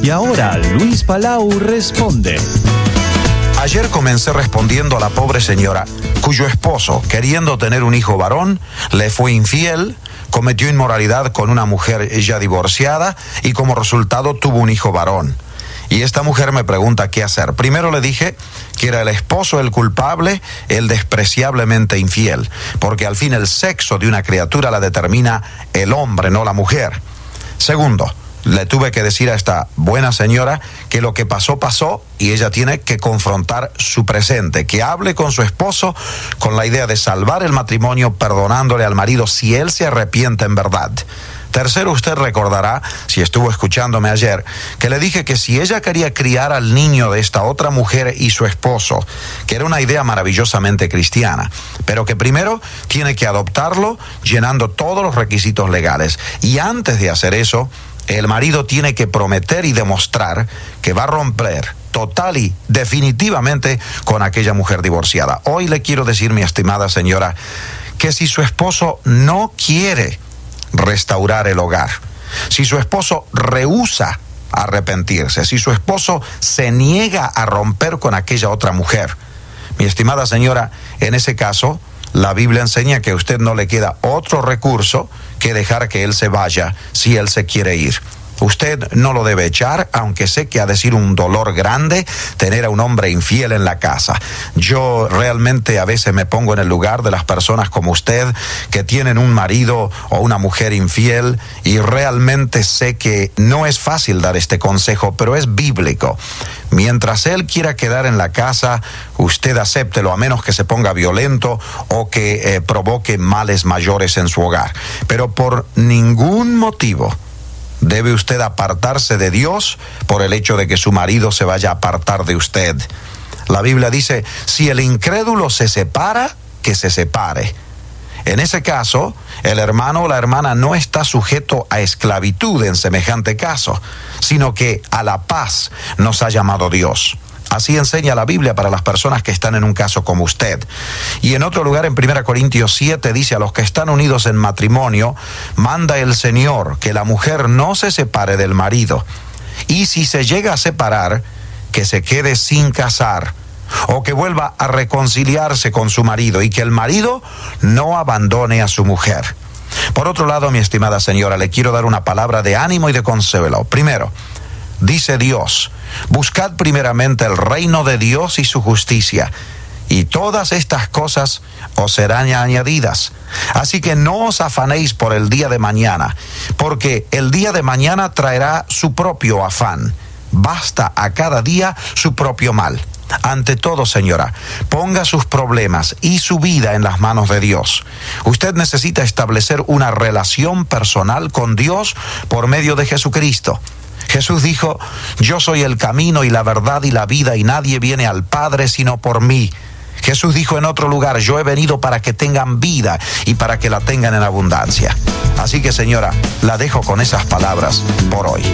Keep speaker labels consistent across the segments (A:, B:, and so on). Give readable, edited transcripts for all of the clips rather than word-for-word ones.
A: Y ahora Luis Palau responde.
B: Ayer comencé respondiendo a la pobre señora cuyo esposo, queriendo tener un hijo varón, le fue infiel, cometió inmoralidad con una mujer ya divorciada y como resultado tuvo un hijo varón. Y esta mujer me pregunta qué hacer. Primero le dije que era el esposo el culpable, el despreciablemente infiel, porque al fin el sexo de una criatura la determina el hombre, no la mujer. Segundo, le tuve que decir a esta buena señora que lo que pasó, pasó y ella tiene que confrontar su presente, que hable con su esposo con la idea de salvar el matrimonio perdonándole al marido si él se arrepiente en verdad. Tercero, usted recordará, si estuvo escuchándome ayer, que le dije que si ella quería criar al niño de esta otra mujer y su esposo, que era una idea maravillosamente cristiana, pero que primero tiene que adoptarlo llenando todos los requisitos legales. Y antes de hacer eso, el marido tiene que prometer y demostrar que va a romper total y definitivamente con aquella mujer divorciada. Hoy le quiero decir, mi estimada señora, que si su esposo no quiere restaurar el hogar, si su esposo rehúsa arrepentirse, si su esposo se niega a romper con aquella otra mujer, mi estimada señora, en ese caso, la Biblia enseña que a usted no le queda otro recurso que dejar que él se vaya si él se quiere ir. Usted no lo debe echar, aunque sé que ha de ser un dolor grande tener a un hombre infiel en la casa. Yo realmente a veces me pongo en el lugar de las personas como usted que tienen un marido o una mujer infiel y realmente sé que no es fácil dar este consejo, pero es bíblico. Mientras él quiera quedar en la casa, usted acéptelo a menos que se ponga violento o que provoque males mayores en su hogar. Pero por ningún motivo debe usted apartarse de Dios por el hecho de que su marido se vaya a apartar de usted. La Biblia dice, si el incrédulo se separa, que se separe. En ese caso, el hermano o la hermana no está sujeto a esclavitud en semejante caso, sino que a la paz nos ha llamado Dios. Así enseña la Biblia para las personas que están en un caso como usted. Y en otro lugar, en 1 Corintios 7, dice, a los que están unidos en matrimonio, manda el Señor que la mujer no se separe del marido. Y si se llega a separar, que se quede sin casar, o que vuelva a reconciliarse con su marido, y que el marido no abandone a su mujer. Por otro lado, mi estimada señora, le quiero dar una palabra de ánimo y de consuelo. Primero, dice Dios, buscad primeramente el reino de Dios y su justicia, y todas estas cosas os serán añadidas. Así que no os afanéis por el día de mañana, porque el día de mañana traerá su propio afán. Basta a cada día su propio mal. Ante todo, señora, ponga sus problemas y su vida en las manos de Dios. Usted necesita establecer una relación personal con Dios por medio de Jesucristo. Jesús dijo, yo soy el camino y la verdad y la vida, y nadie viene al Padre sino por mí. Jesús dijo en otro lugar, yo he venido para que tengan vida y para que la tengan en abundancia. Así que, señora, la dejo con esas palabras por hoy.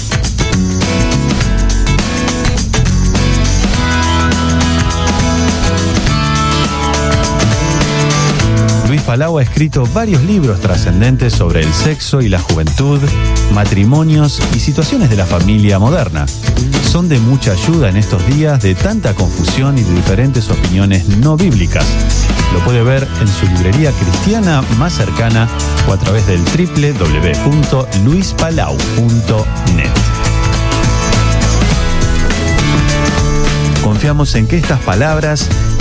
A: Luis Palau ha escrito varios libros trascendentes sobre el sexo y la juventud, matrimonios y situaciones de la familia moderna. Son de mucha ayuda en estos días de tanta confusión y de diferentes opiniones no bíblicas. Lo puede ver en su librería cristiana más cercana o a través del www.luispalau.net. Confiamos en que estas palabras